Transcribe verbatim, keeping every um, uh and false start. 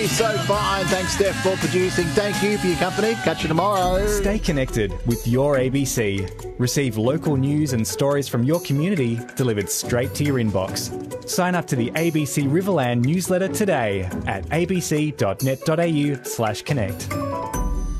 So fine. Thanks, Steph, for producing. Thank you for your company. Catch you tomorrow. Stay connected with your A B C. Receive local news and stories from your community delivered straight to your inbox. Sign up to the A B C Riverland newsletter today at abc.net.au slash connect.